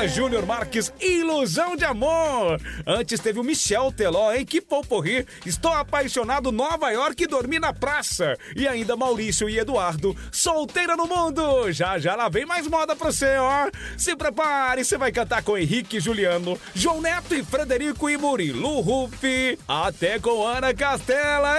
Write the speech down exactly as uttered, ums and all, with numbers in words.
Agora Júnior Marques, Ilusão de Amor. Antes teve o Michel Teló, hein? Que poporri. Estou apaixonado, Nova York, dormi na praça. E ainda Maurício e Eduardo, Solteira no Mundo. Já já lá vem mais moda pra você, ó. Se prepare, você vai cantar com Henrique e Juliano, João Neto e Frederico e Murilo Rufi. Até com Ana Castela,